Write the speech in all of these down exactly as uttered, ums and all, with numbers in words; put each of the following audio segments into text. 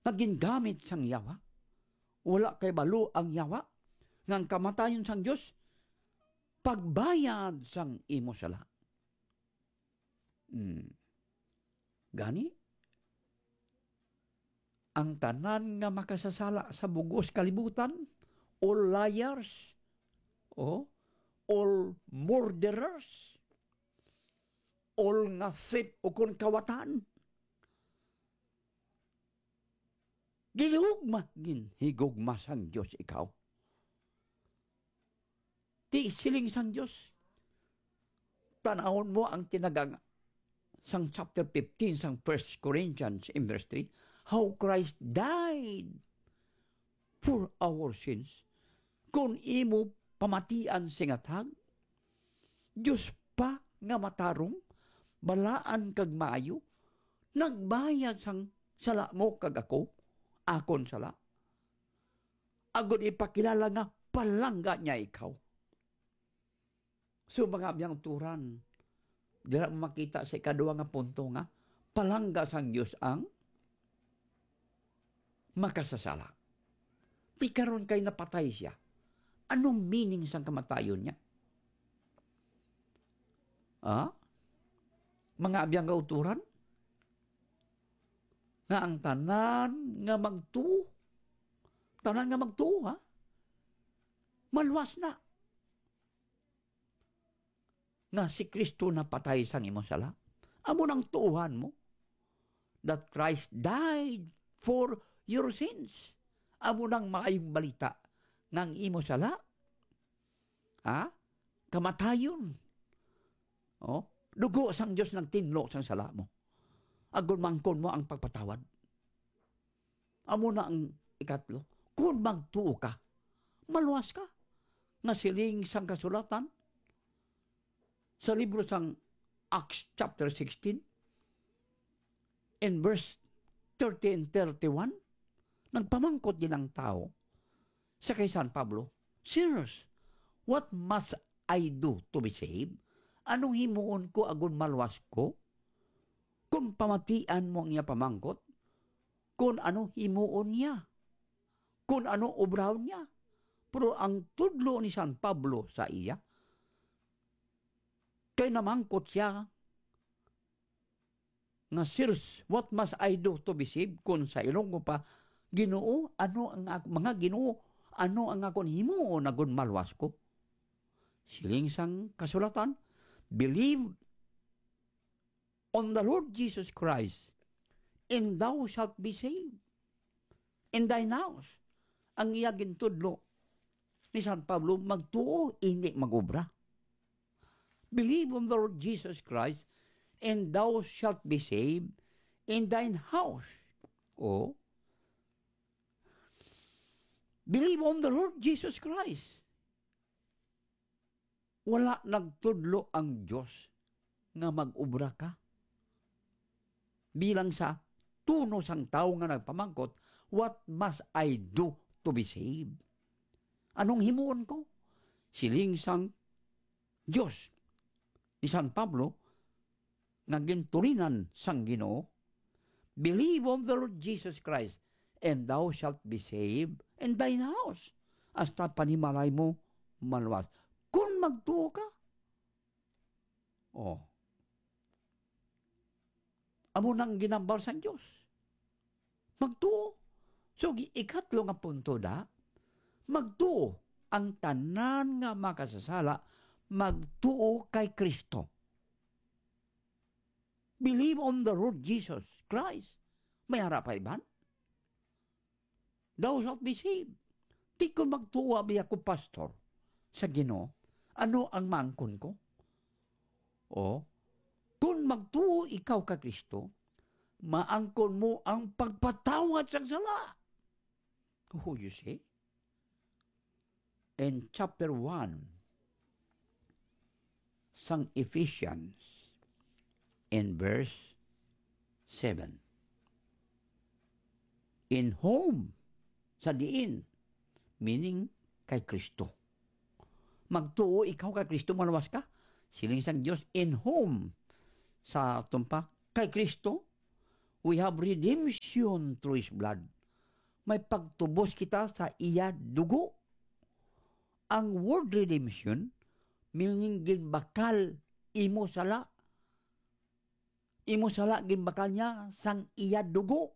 nga gingamit sang yawa. Wala kay balo ang yawa. Nga kamatayon sang Diyos, pagbayad sang imo sala. Hmm. Gani, ang tanan nga makasasala sa bugos kalibutan, all liars, oh, all murderers, all nga thief o kung kawatan, gihugma, ginhigugma sang Diyos ikaw. Ti siling sang Diyos, tanawon mo ang tinagang sang chapter fifteen sang First Corinthians in verse three, how Christ died for our sins. Kung imo pamatian singatag, Diyos pa nga matarong, balaan kag maayo, nagbayad sang sala mo kag ako, akon sala. Agod ipakilala nga palangga niya ikaw. So mga biyang turan, dira makita sa ikaduwa nga punto nga, palangga sang Diyos ang makasasala. Ti karon kay napatay siya. Anong meaning sang kamatayon niya? Ah? Mga abiyang kauturan? Nga ang tanan nga magtu, tanan nga magtu, ha? Malwas na. Nga si Kristo na patay sang imo sala. Amo nang tuuhan mo that Christ died for your sins. Amo nang maayong balita ng imo sala. Ha? Kamatayon. Oh, dugo sang Dios nang tinlo sang sala mo. Agon mangkon mo ang pagpatawad. Amo na ang ikatlo. Kung magtuo ka, maluwas ka. Nga siling sang kasulatan sa libro sang Acts chapter sixteen in verse thirty and thirty-one, nagpamangkot din ang tao sa kay San Pablo, Sirs, what must I do to be saved? Anong himuon ko agon malwas ko? Kung pamatian mo ang iya pamangkot, kung ano himuon niya, kung ano obraw niya. Pero ang tudlo ni San Pablo sa iya, kay namangkot siya nga, Sirs, what must I do to be saved? Kung sa ilong ko pa, Ginoo, ano ang mga Ginoo, ano ang akong himuon agon malwas ko? Siling sang kasulatan, believe on the Lord Jesus Christ, and thou shalt be saved. In thine house, ang iya gintudlo ni San Pablo, magtuo, hindi magobra. Believe on the Lord Jesus Christ, and thou shalt be saved in thine house. O, believe on the Lord Jesus Christ. Wala nagtudlo ang Diyos nga mag-ubra ka. Bilang sa tuno sang tao nga nagpamangkot, what must I do to be saved? Anong himuon ko? Siling sang Diyos ni San Pablo, nga ginturinan sang Ginoo, believe on the Lord Jesus Christ, and thou shalt be saved in thine house. Hasta panimalay mo malwas. Kung magtuo ka, oh, amo nang ginambal sang Diyos. Magtuo. So, ikatlo nga punto da, magtuo. Ang tanan nga makasasala, magtuo kay Kristo. Believe on the Lord Jesus Christ. May harap pa iban? Thou shalt be saved. Di ko magtuwa biya ko, pastor, sa Ginoo. Ano ang mangkon ko? O, kung magtuo ikaw ka Kristo, maangkon mo ang pagpatawad sa sala. Oh, you see? In chapter one, sang Ephesians, in verse seven, in whom, sa diin, meaning kay Kristo. Magtuo ikaw kay Kristo, malawas ka. Siling sang Diyos, in whom, sa tumpak, kay Kristo, we have redemption through His blood. may pagtubos kita sa iya dugo. Ang word redemption, meaning ginbakal imo sala. Imo sala ginbakal niya sang iya dugo.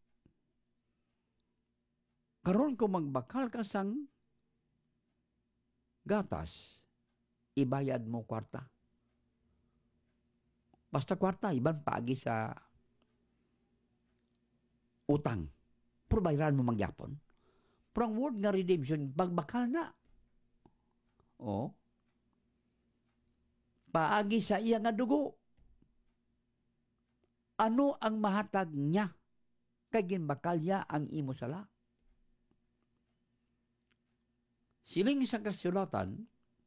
Karon kung magbakal ka sang gatas, ibayad mo kwarta. Basta kwarta, iban paagi sa utang. Pero bayaran mo magyapon. Pero ang word nga redemption, pagbakal na. O, paagi sa iya nga dugo. Ano ang mahatag niya? Kay ginbakal niya ang imo sala. Siling sa kasulatan,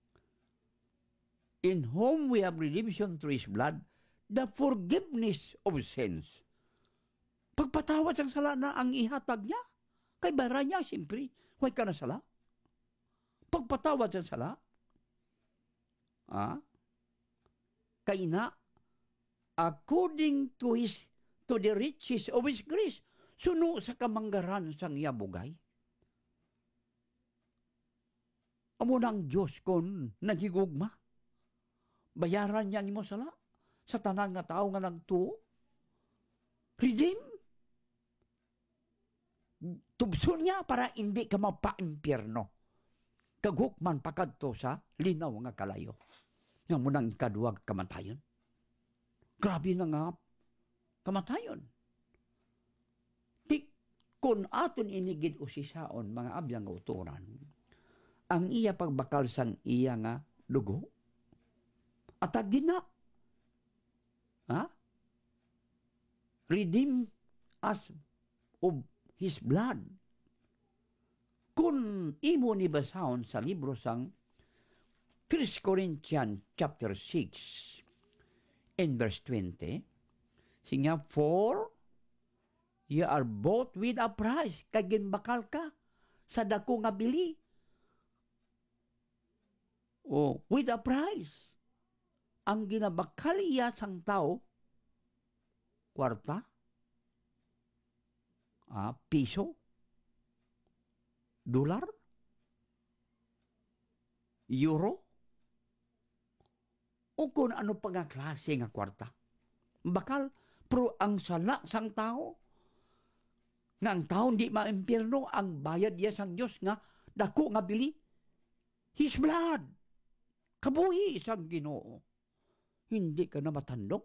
in whom we have redemption through His blood, the forgiveness of sins. Pagpatawad sa sala na ang ihatag niya, kay bara niya, siyempre, huwag ka na sala. Pagpatawad sa sala, ah, kay na, according to his, to the riches of His grace, suno sa kamanggaran sang iya bugay. Amo ng Diyos kon naghigugma. Bayaran niya mo sala sa tanang nga tao nga nagtuo. Redeem. Tubson niya para hindi ka mapa-impyerno. Kagukman pakadto sa linaw nga kalayo. Nga munang ikaduwag kamatayon. Grabe na nga kamatayon. Tik kun aton inigid usisaon mga abyang uturan, ang iya pagbakal sang iya nga dugo, at agina, ha? Redeem us of His blood. Kung imo ni basahon sa libro sang First Corinthians chapter six and verse twenty, singa, for ye are bought with a price, kay ginbakal ka sa dako nga bili. O, with a price. Ang ginabakal iya sang tao, kwarta, ah, piso, dolar, euro, o kung ano pa nga klase nga kwarta. Bakal, pero ang sala sang tao, nga ang tao hindi ma-impyerno, ang bayad iya sang Diyos nga, dako nga bili, His blood. Kabuhi isang Ginoo. Hindi ka na matandog.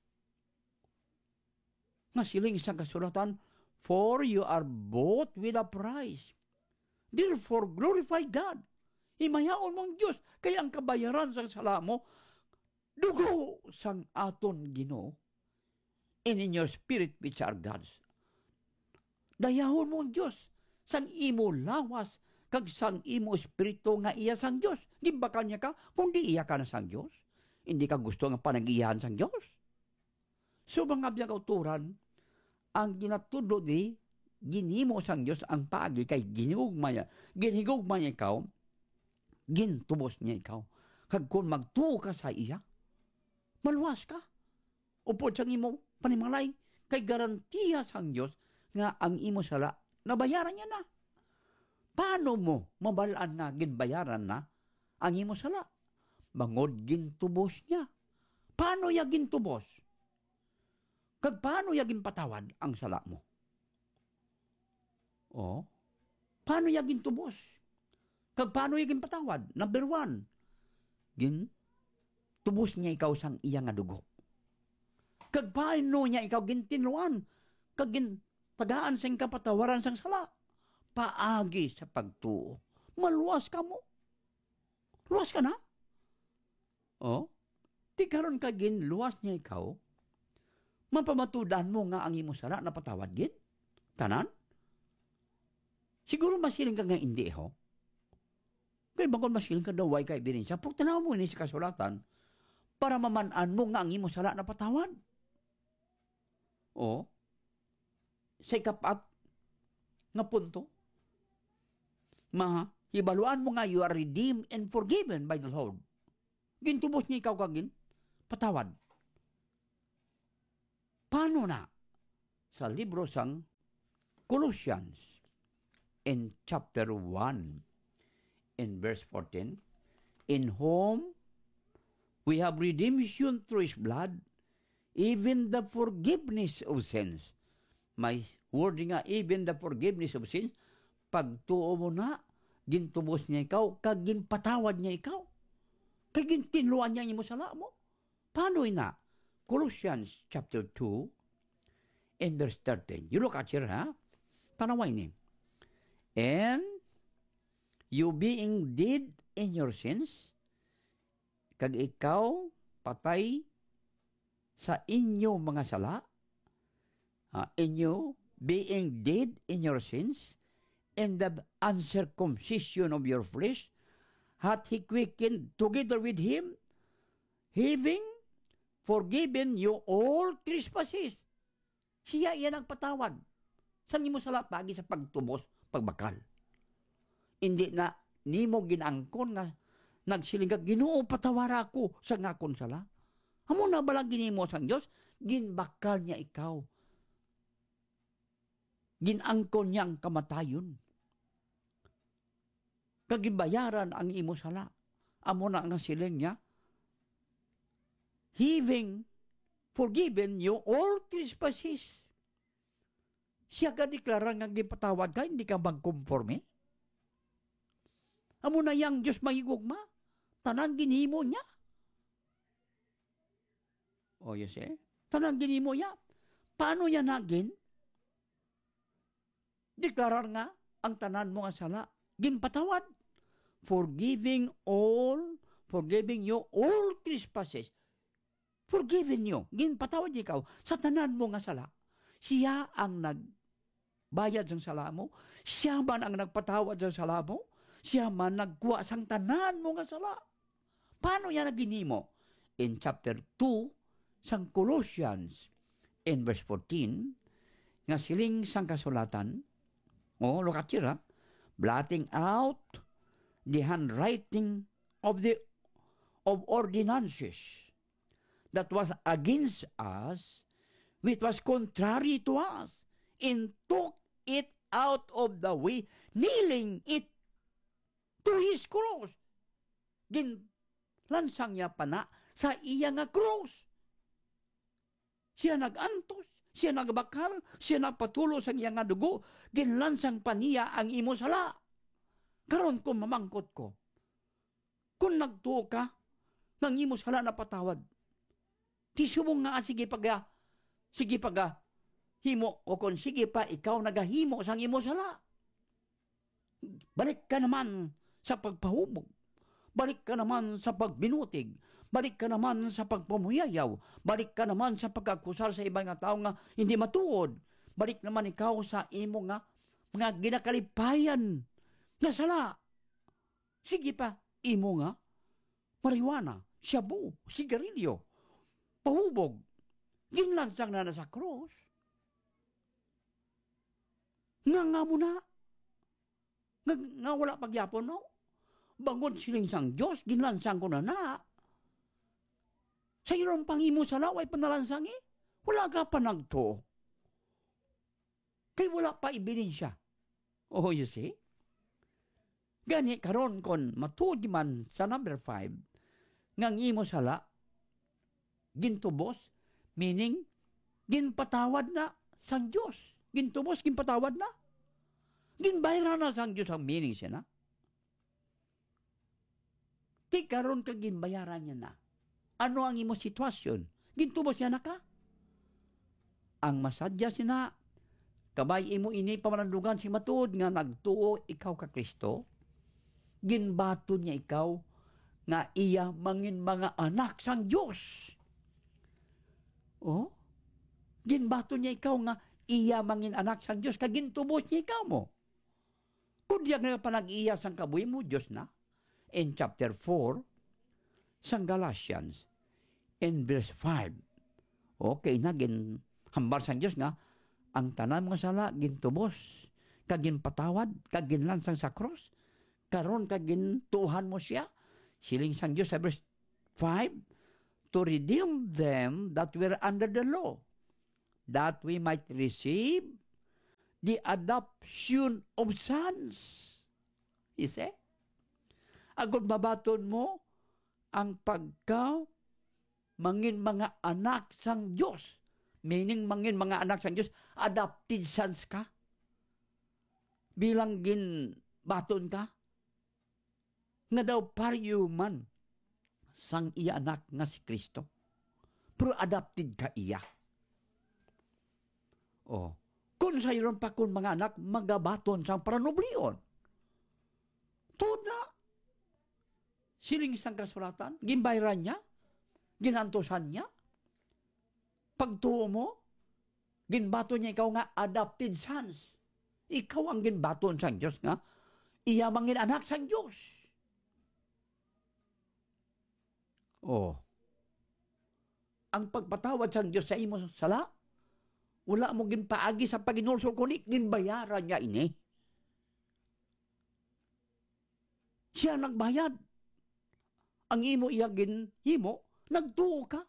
Nga siling isang kasulatan, for you are bought with a price. Therefore, glorify God. Himayaon mong Diyos, kaya ang kabayaran sa sala mo, dugo sang aton Ginoo, and in your spirit which are God's. Dayahon mong Diyos, sang imo lawas, kag sang imo espiritu nga iya sang Diyos. Gimbakal niya ka, kung di iya ka na sang Diyos. Hindi ka gusto nga panag-iyahan sang Diyos. So mga biyang kauturan, ang ginatudo di, ginimo sang Diyos ang paagi kay ginigugma niya. Ginigugma niya ikaw, gintubos niya ikaw. Kag kung magtuo ka sa iya, maluwas ka. Upod sang imo panimalay, kay garantiya sang Diyos nga ang imo sala, nabayaran niya na. Paano mo mabalaan na ginbayaran na ang imo sala? Bangod gintubos niya. Paano ya gintubos? Kag paano ya ginpatawad ang sala mo? O, paano ya gintubos? Kag paano ya ginpatawad? Number one, gintubos niya ikaw sang iya nga dugo. Kag paano niya ikaw gintinuan? Kag gintagaan sang kapatawaran sang sala? Paagi sa pagtuo. Maluwas ka mo. Luwas ka na. O, di karon ka gin, luwas niya ikaw, mapamatudan mo nga ang imo sala na patawad gin? Tanan? Siguro masiling ka nga hindi, ho? Kaya bangkon masiling ka daw, way ka ebidensya, pag tanaw mo ini sa kasulatan, para mamanaan mo nga ang imo sala na patawad. O, sa ikapat nga punto, ma, ibaluan mo nga you are redeemed and forgiven by the Lord. Gintubos niya ikaw kagin, patawad. Paano na? Sa libro sang Colossians, in chapter one, in verse fourteen, in whom we have redemption through His blood, even the forgiveness of sins. May word nga, even the forgiveness of sins, pagtuo mo na, gintubos niya ikaw, kag ginpatawad niya ikaw, kag gintinluan niya mo sala mo. Paano ina? Colossians chapter two, in verse thirteen. You look at here, ha? Tanaway ni. And you being dead in your sins, kag ikaw patay sa inyo mga sala, uh, inyo being dead in your sins, and the uncircumcision of your flesh, hath He quickened together with Him, having forgiven you all trespasses. Siya iyan ang patawad. Sa nimo sala pagi sa pagtubos, pagbakal. Hindi na nimo ginangkon nga nagsiling ka, Ginoo patawara ako sa ngakon sala. Amo na balang ginimo sang Dios, ginbakal niya ikaw. Ginangkon niya ang kamatayon. Kagibayaran ang imo sala. Amo na nga siling niya, having forgiven you all trespasses. Siya ka deklara nga gipatawad ka, hindi ka magkonforme. Amo na yang Diyos magigugma, tanang ginimo niya. O, you see? Tanang ginimo niya. Paano yan nagin? Deklarar nga ang tanan mo nga sala. Ginpatawad. Forgiving all, forgiving you all trespasses. Forgiven you. Ginpatawad ikaw sa tanan mo nga sala. Siya ang nagbayad sa sala mo. Siya man ang nagpatawad sa sala mo. Siya man nagkuha sang tanan mo nga sala. Paano yan naginimo? In chapter two, sang Colossians, in verse fourteen, nga siling sang kasulatan, oh, look at here, blotting out the handwriting of the of ordinances that was against us, which was contrary to us, and took it out of the way, nailing it to His cross. Gin lansang niya pa na sa iya nga cross. Siya nagantos, siya nagbakal, siya nagpatulo sa iya nga dugo, ginlansang pa niya ang imo sala. Karon ko mamangkot ko, kung nagtuo ka, ng imo sala na patawad, ti subong nga sige paga, sige paga, himo, o kung sige pa, ikaw nagahimo sang imo sala. Balik ka naman sa pagpahubog. Balik ka naman sa pagbinutig. Balik ka naman sa pagpamuyayaw. Balik ka naman sa pagkakusal sa ibang nga tao nga hindi matuod. Balik naman ikaw sa imo nga mga ginakalipayan na sala. Sige pa, imo nga marijuana, shabu, sigarilyo, pahubog, ginlansang na na sa krus. Nga nga mo na. Nga, nga wala pagyapon, no? Bangon siling sang Diyos, ginlansang ko na na. Sa irong pangimo sa laway panalansang eh, wala ka pa nagto. Kaya wala pa ebidensya. Oh, you see? Gani, karon kon matuod man sa number five, ngang imo sala, gintubos, meaning, ginpatawad na sang Diyos. Gintubos, ginpatawad na. Ginbayra na sang Diyos ang meaning siya na. Ti karon ka ginbayaran niya na. Ano ang imo sitwasyon? Gintubos niya na ka. Ang masadya sina, kabay imo ini pamalandugan si matuod nga nagtuo ikaw ka Kristo, ginbato niya ikaw nga iya mangin mga anak sang Diyos. Oh? Ginbato niya ikaw nga iya mangin anak sang Diyos, kagintubos niya ikaw mo. Kudya nga panag-iya sang kabuhi mo, Diyos na. In chapter four, sang Galatians, in verse five, okay na, gin, hambar sang Diyos nga, ang tanan mga sala, gintubos, kagin patawad, kagin lansang sa cross, karon kagin tuhan mo siya, siling sang Diyos sa verse five, to redeem them that were under the law, that we might receive the adoption of sons. You see? Agod mabaton mo ang pagka mangin mga anak sang Diyos. Meaning mangin mga anak sang Diyos, adopted sons ka. Bilang gin baton ka. Nga daw pariyo man sang iya anak nga si Kristo. Pero adopted ka iya. Oh. Kung sayron pa kung mga anak, magabaton sang paranublion. Toda. Siling isang kasulatan, gimbayran niya, ginantosan niya. Pagtuo mo, ginbaton niya ikaw nga adopted sons. Ikaw ang ginbaton sang Diyos nga, iya mangin anak sang Diyos. Oh. Ang pagpatawad sang Diyos sa imo sala, wala mo ginpaagi sa paginulsol kunik, ginbayaran niya ini. Siya nagbayad. Ang imo iya ginhimo, nagtuo ka.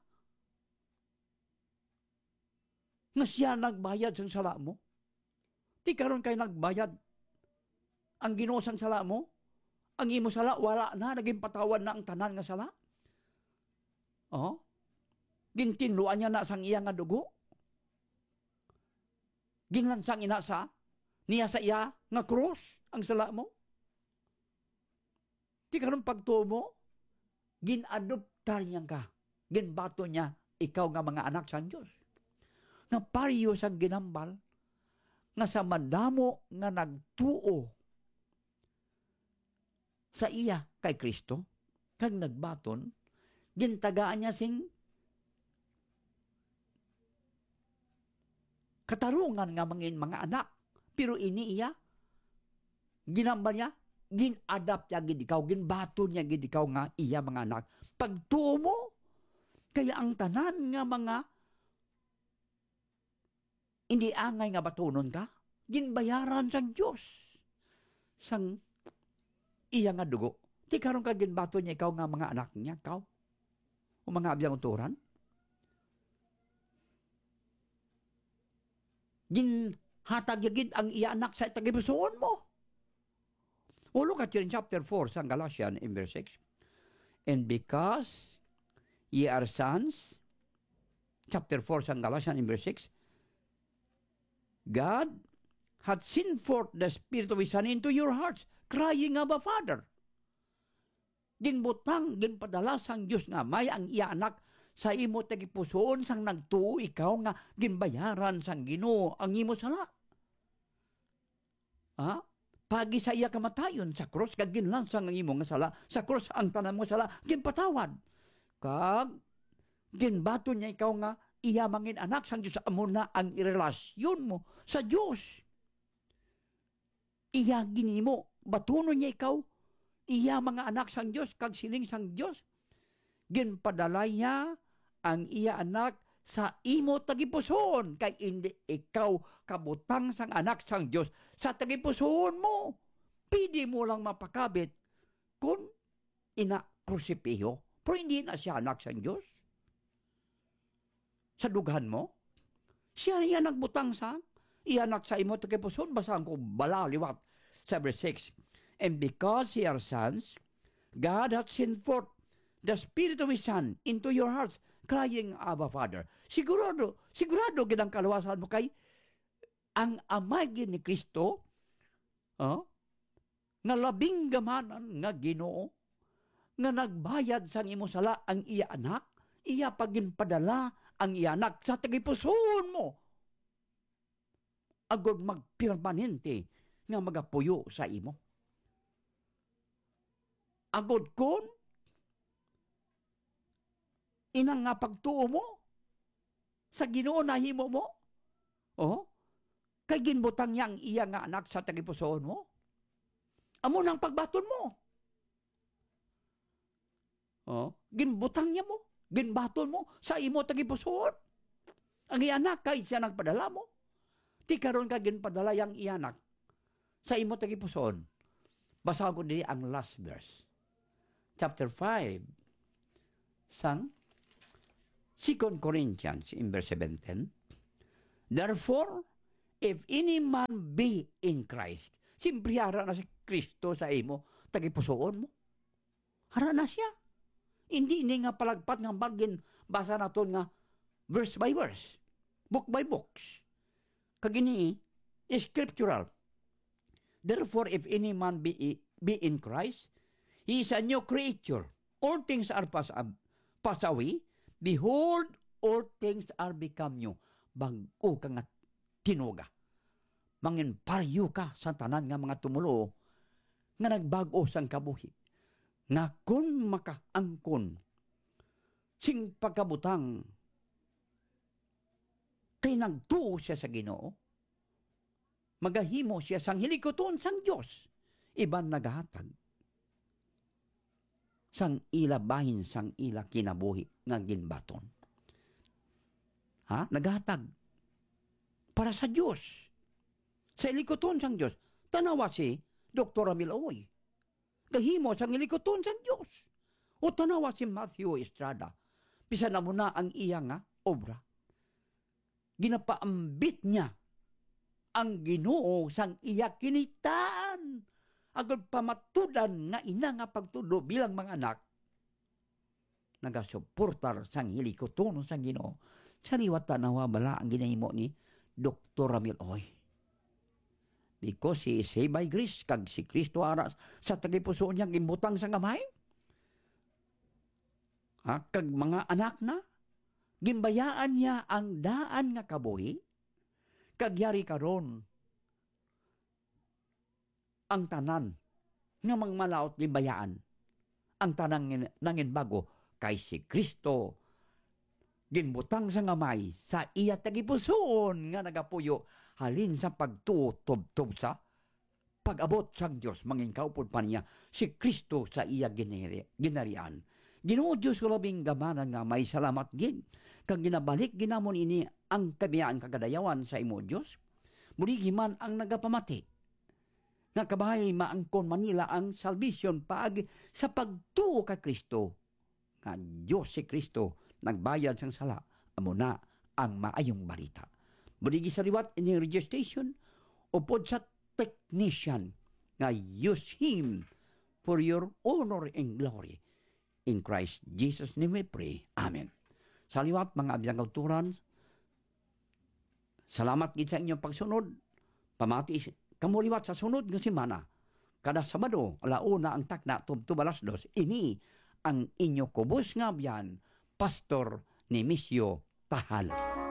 Nga siya nagbayad sa sala mo. Di karon kay nagbayad. Ang Ginoo sang sala mo, ang imo sala, wala na, naging patawad na ang tanan nga sala. Oh. Gintinluan niya na sang iya nga dugo. Ginlansang ina sa, niya sa iya nga krus, ang sala mo. Di karon pagtuo mo, ginadoptar niya ka. Ginbato niya, ikaw nga mga anak sa Diyos. Nga pariyo sang ginambal, nga sa madamo nga nagtuo sa iya kay Kristo, kag nagbaton, gintagaan niya sing katarungan nga mangin mga anak. Pero ini iya, ginambal niya, gin-adapt niya gid ikaw, ginbaton niya gid ikaw nga iya mga anak. Pagtuo mo, kaya ang tanan nga mga hindi angay nga batunon ka, ginbayaran sang Diyos sang iya nga dugo. Di karon ka ginbaton niya ikaw nga mga anak niya, ikaw, o mga abiyang uturan. Ginhatag yagid ang iya anak sa tagipusoon mo. O look at in chapter four sa Galatians in verse six. And because ye are sons, chapter four sa Galatians in verse six, God hath sent forth the Spirit of His Son into your hearts, crying, Abba, Father. Ginbutang, ginpadala sang Diyos nga may ang iya anak sa imo tagipusoon sang nagtuo ikaw nga ginbayaran sang Ginoo ang imo sala. Ha? Pagi sa iya kamatayon sa cross, kag ginlansang ang imo nga sala, sa cross ang tanan mo sala, ginpatawad. Kag ginbato niya ikaw nga iya mangin anak sang Diyos, amo na ang irelasyon mo sa Diyos. Iya ginimo, batuno niya ikaw, iya mga anak sang Diyos, kag siling sang Diyos. Ginpadala niya ang iya anak sa imo tagipusoon, kay hindi ikaw kabutang sang anak sang Diyos sa tagipusoon mo. Pidi mo lang mapakabit kung ina krusipiho, pero hindi na siya anak sang Diyos. Sa dughan mo, siya iya nagbutang sa iya anak sa imo tagipusoon. Basahan ko balaliwat sa verse six. And because ye are sons, God hath sent forth the Spirit of His Son into your hearts, crying, Abba, Father. Sigurado, sigurado ginang kaluwasan mo kay ang amay gid ni Kristo, oh, nga labing gamanan nga Ginoo, nga nagbayad sang imo sala ang iya anak, iya paginpadala ang iya anak sa tagipusoon mo. Agod magpermanente nga magapuyo sa imo. Agod kon inang nga pagtuo mo sa Ginoo na himo mo, oh, kay ginbutang niya ang iya nga anak sa tagipusoon mo. Amo nang pagbaton mo. Oh, ginbutang niya mo, ginbaton mo sa imo tagipusoon. Ang iya anak kay siya nagpadala mo. Ti karon ka ginpadala yang iya anak sa imo tagipusoon. Basahan ko din ang last verse. Chapter five sang Second Corinthians in verse seventeen. Therefore, if any man be in Christ, simpre hara na si Kristo sa imo, tagipusoon mo. Hara na siya. Hindi ni nga palagpat nga bagin, basa na to nga verse by verse, book by books. Kagini, scriptural. Therefore, if any man be, be in Christ, he is a new creature. All things are pass, pass away. Behold, all things are become new. Bago ka nga tinuga. Mangin paryo ka sa tanan nga mga tumulo nga nagbago sang kabuhi. Nga kung makaangkon sing pagkabutang kay nagtuo siya sa Ginoo, magahimo siya sang hilikoton sang Dios. Iban nagahatag sang ila bahin sang ila kinabuhi nga ginbaton. Ha? Nagahatag para sa Dios. Sa hilikoton sang Dios. Tanawa si Doktor Amiloy. Gahimo sang hilikoton sang Dios. O tanawa si Matthew Estrada. Pisa na muna ang iya nga obra. Ginapaambit niya ang Ginoo sang iya kinitaan. Agad pamatudan nga ina nga pagtudo bilang mga anak. Nagasuportar sang hilikoton sang Ginoo. Sa liwat tanawa bala ang ginahimo ni Doktor Amiloy. Because he is saved by grace, kag si Kristo aras sa tagipuso niya gimbutang sa gamay. Ha? Kag mga anak na, gimbayaan niya ang daan nga kabuhi, kag yari karon ang tanan nga mangmalaot gimbayaan. Ang tanang nangin bago kay si Kristo ginbutang sa ngamay sa iya tagipusoon nga nagapuyo halin sa pagtutob-tob sa pag-abot sang Dios mangin kaupod pa niya si Kristo sa iya ginari, ginarian. Ginoo Dios ko labing gamanan nga may salamat gid kag ginabalik ginamon ini ang kabiyaan kagadayawan sa imo Dios. Muli giman ang nagapamati nga kabahay maangkon Manila ang salvation paagi sa pagtuo kay Kristo nga Dios si Kristo nagbayad sang sala, amo na ang maayong balita. Buligi sa liwat ining registration upod sa technician nga use him for your honor and glory. In Christ Jesus name we pray. Amen. Sa liwat mga abiyang kauturan, salamat gid sa inyong pagsunod. Pamati kamo liwat sa sunod nga semana. Kada Sabado, alauna ang takna tubtub alas dos. Ini ang inyo kubos nga abyan, Pastor Nemesio Tahal.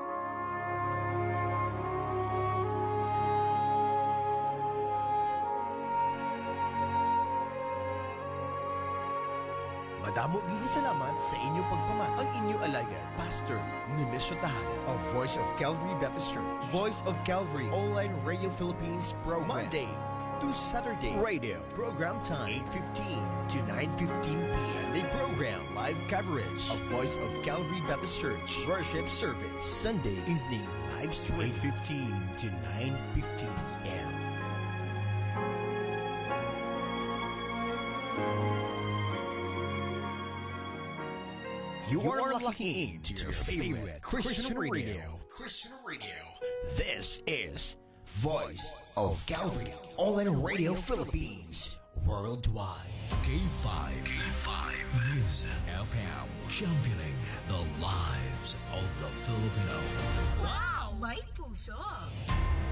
Madamo gini salamat sa inyong pagpamahal. Ang inyo alayan, Pastor Nemesio Tahal of Voice of Calvary Baptist Church. Voice of Calvary Online Radio Philippines Program. Monday to Saturday radio program time eight fifteen to nine fifteen p m. Sunday program live coverage of Voice of Calvary Baptist Church worship service. Sunday evening live stream eight fifteen to nine fifteen p m. You, you are locking into your favorite Christian radio. Christian radio. This is Voice of Calvary Online Radio Philippines worldwide. K five. K five. Music F M. Championing the lives of the Filipino. Wow! May puso!